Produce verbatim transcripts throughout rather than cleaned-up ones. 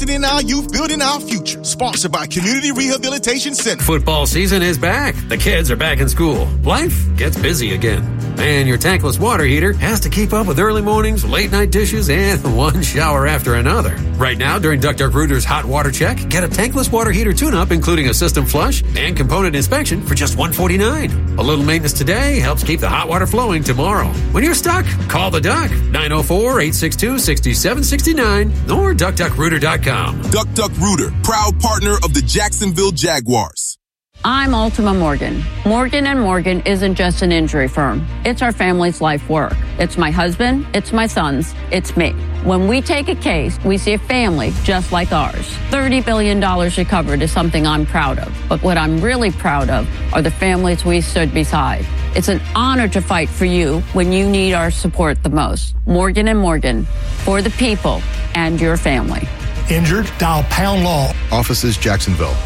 investing in our youth, building our future. Sponsored by Community Rehabilitation Center. Football season is back. The kids are back in school. Life gets busy again. And your tankless water heater has to keep up with early mornings, late night dishes, and one shower after another. Right now, during Duck Duck Rooter's Hot Water Check, get a tankless water heater tune-up, including a system flush and component inspection for just one hundred forty-nine dollars. A little maintenance today helps keep the hot water flowing tomorrow. When you're stuck, call the Duck, nine oh four, eight six two, six seven six nine or duck duck rooter dot com. Duck Duck Rooter, proud partner of the Jacksonville Jaguars. I'm Ultima Morgan. Morgan and Morgan isn't just an injury firm. It's our family's life work. It's my husband, it's my sons, it's me. When we take a case, we see a family just like ours. thirty billion dollars recovered is something I'm proud of. But what I'm really proud of are the families we stood beside. It's an honor to fight for you when you need our support the most. Morgan and Morgan, for the people and your family. Injured? Dial Pound Law. Offices, Jacksonville.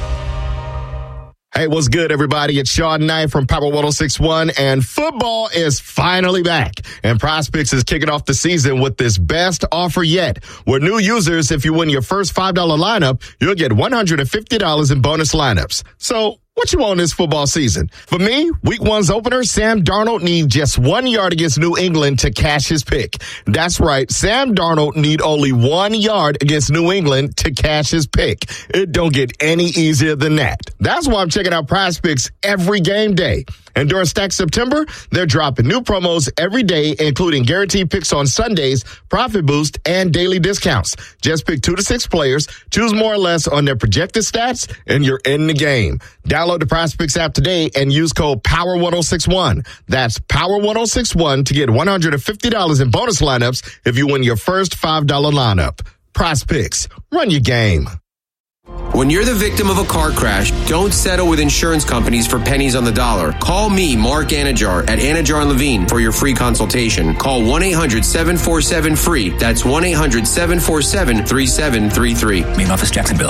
Hey, what's good, everybody? It's Sean Knight from Power one oh six point one, and football is finally back. And PrizePicks is kicking off the season with this best offer yet. With new users, if you win your first five dollar lineup, you'll get one hundred fifty dollars in bonus lineups. So, what you want this football season? For me, week one's opener, Sam Darnold needs just one yard against New England to cash his pick. That's right, Sam Darnold need only one yard against New England to cash his pick. It don't get any easier than that. That's why I'm checking out PrizePicks every game day. And during Stack September, they're dropping new promos every day, including guaranteed picks on Sundays, profit boost, and daily discounts. Just pick two to six players, choose more or less on their projected stats, and you're in the game. Download the PrizePicks app today and use code Power one oh six one. That's Power one oh six one to get one hundred fifty dollars in bonus lineups if you win your first five dollar lineup. PrizePicks, run your game. When you're the victim of a car crash, don't settle with insurance companies for pennies on the dollar. Call me, Mark Anajar, at Anajar and Levine for your free consultation. Call one eight hundred seven four seven free. That's one eight hundred seven four seven three seven three three. Main office, Jacksonville.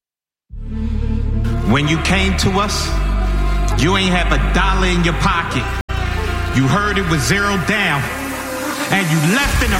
When you came to us, you ain't have a dollar in your pocket. You heard it was zero down, and you left in a